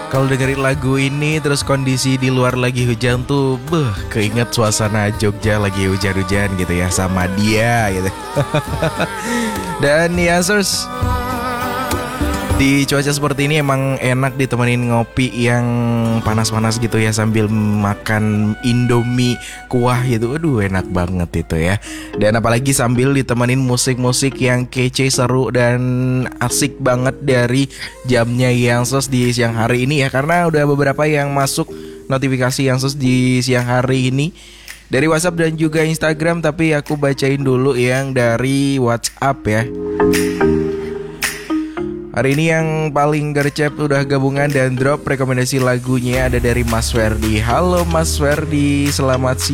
Kalau dengerin lagu ini terus kondisi di luar lagi hujan tuh, keinget suasana Jogja lagi hujan-hujan gitu ya sama dia gitu. Dan ya, Sirs, di cuaca seperti ini emang enak ditemenin ngopi yang panas-panas gitu ya sambil makan Indomie kuah gitu. Aduh, enak banget itu ya. Dan apalagi sambil ditemenin musik-musik yang kece, seru dan asik banget dari jamnya yang sos di siang hari ini ya. Karena udah beberapa yang masuk notifikasi yang sos di siang hari ini dari WhatsApp dan juga Instagram, tapi aku bacain dulu yang dari WhatsApp ya. Hari ini yang paling gercep udah gabungan dan drop rekomendasi lagunya ada dari Mas Ferdi. Halo Mas Ferdi, selamat siang.